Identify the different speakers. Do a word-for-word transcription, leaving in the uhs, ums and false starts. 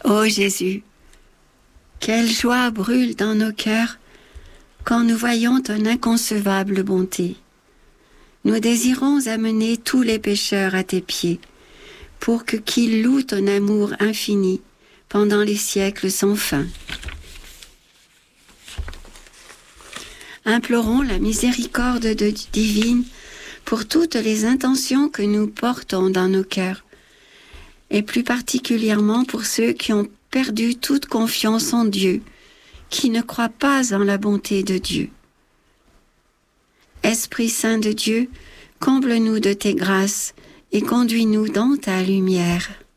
Speaker 1: Ô Jésus, quelle joie brûle dans nos cœurs quand nous voyons ton inconcevable bonté. Nous désirons amener tous les pécheurs à tes pieds, pour que qu'ils louent ton amour infini pendant les siècles sans fin. Implorons la miséricorde de divine pour toutes les intentions que nous portons dans nos cœurs, et plus particulièrement pour ceux qui ont perdu toute confiance en Dieu, qui ne croient pas en la bonté de Dieu. Esprit Saint de Dieu, comble-nous de tes grâces et conduis-nous dans ta lumière.